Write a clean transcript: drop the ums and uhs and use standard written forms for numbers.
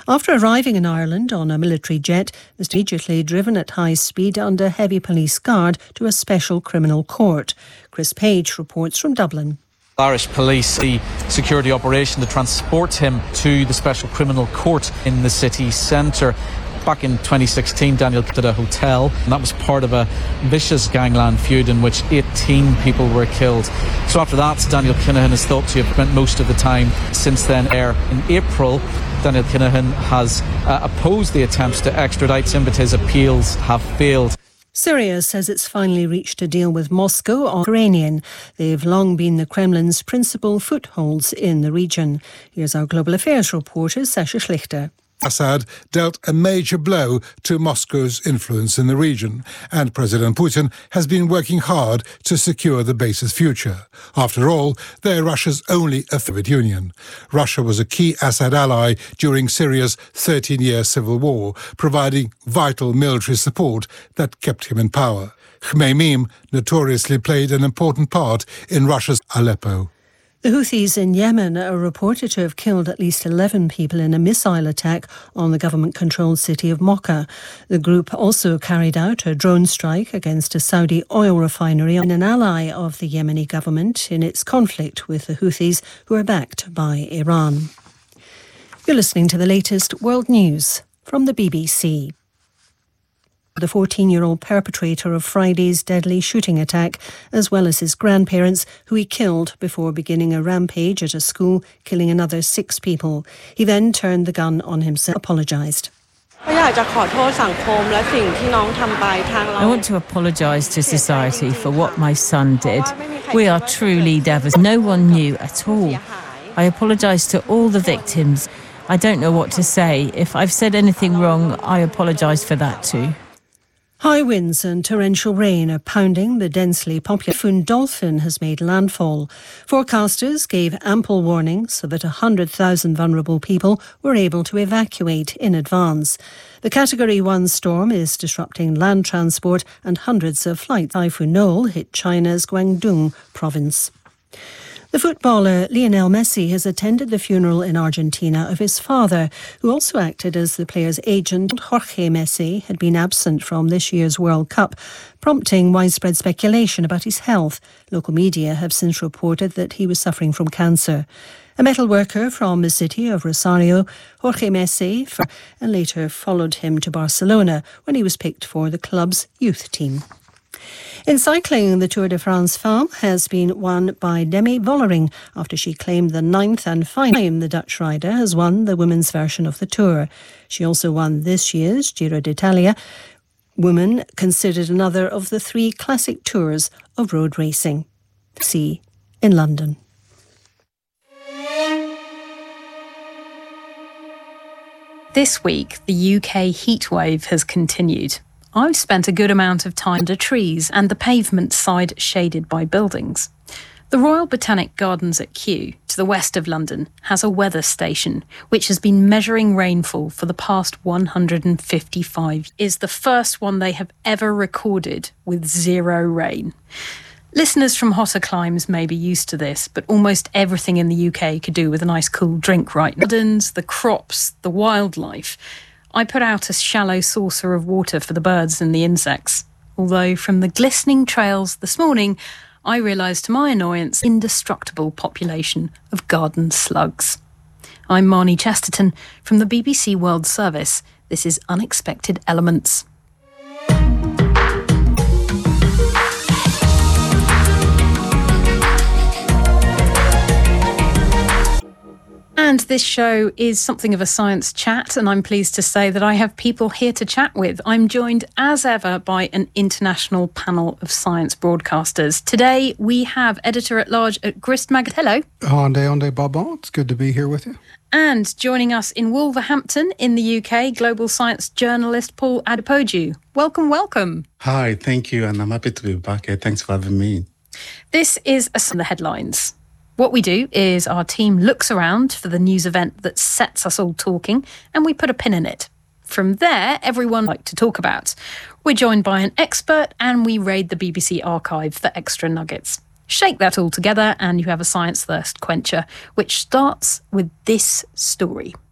After arriving in Ireland on a military jet, was immediately driven at high speed under heavy police guard to a special criminal court. Chris Page reports from Dublin. Irish police, the security operation to transport him to the special criminal court in the city centre. Back in 2016, Daniel at a hotel, and that was part of a vicious gangland feud in which 18 people were killed. So after that, Daniel Kinahan is thought to have spent most of the time since then there. In April, Daniel Kinahan has opposed the attempts to extradite him, but his appeals have failed. Syria says it's finally reached a deal with Moscow on Iranian. They've long been the Kremlin's principal footholds in the region. Here's our global affairs reporter, Sasha Schlichter. Assad dealt a major blow to Moscow's influence in the region, and President Putin has been working hard to secure the base's future. After all, they're Russia's only Soviet Union. Russia was a key Assad ally during Syria's 13-year civil war, providing vital military support that kept him in power. Khmeimim notoriously played an important part in Russia's Aleppo. The Houthis in Yemen are reported to have killed at least 11 people in a missile attack on the government-controlled city of Mocha. The group also carried out a drone strike against a Saudi oil refinery and an ally of the Yemeni government in its conflict with the Houthis, who are backed by Iran. You're listening to the latest world news from the BBC. The 14-year-old perpetrator of Friday's deadly shooting attack, as well as his grandparents, who he killed before beginning a rampage at a school, killing another 6 people. He then turned the gun on himself, apologised. I want to apologise to society for what my son did. We are truly devastated. No one knew at all. I apologise to all the victims. I don't know what to say. If I've said anything wrong, I apologise for that too. High winds and torrential rain are pounding the densely populated Typhoon Dolphin has made landfall. Forecasters gave ample warning so that 100,000 vulnerable people were able to evacuate in advance. The Category 1 storm is disrupting land transport and hundreds of flights. Typhoon Noel hit China's Guangdong province. The footballer Lionel Messi has attended the funeral in Argentina of his father, who also acted as the player's agent. Jorge Messi had been absent from this year's World Cup, prompting widespread speculation about his health. Local media have since reported that he was suffering from cancer. A metal worker from the city of Rosario, Jorge Messi, and later followed him to Barcelona when he was picked for the club's youth team. In cycling, the Tour de France Femmes has been won by Demi Vollering after she claimed the 9th and final time the Dutch rider has won the women's version of the Tour. She also won this year's Giro d'Italia. Women considered another of the 3 classic tours of road racing. See in London. This week, the UK heatwave has continued. I've spent a good amount of time under trees and the pavement side shaded by buildings. The Royal Botanic Gardens at Kew, to the west of London, has a weather station which has been measuring rainfall for the past 155 years. Is the first one they have ever recorded with 0 rain. Listeners from hotter climes may be used to this, but almost everything in the UK could do with a nice cool drink right now. Gardens, the crops, the wildlife. I put out a shallow saucer of water for the birds and the insects. Although from the glistening trails this morning, I realised to my annoyance, indestructible population of garden slugs. I'm Marnie Chesterton from the BBC World Service. This is Unexpected Elements. And this show is something of a science chat, and I'm pleased to say that I have people here to chat with. I'm joined, as ever, by an international panel of science broadcasters. Today, we have editor-at-large at Grist Magazine. Hello. Ande, Baba. It's good to be here with you. And joining us in Wolverhampton, in the UK, global science journalist Paul Adepoju. Welcome, welcome. Hi, thank you, and I'm happy to be back here. Thanks for having me. This is the headlines. What we do is our team looks around for the news event that sets us all talking, and we put a pin in it. From there, everyone likes to talk about. We're joined by an expert, and we raid the BBC archive for extra nuggets. Shake that all together, and you have a science thirst quencher, which starts with this story.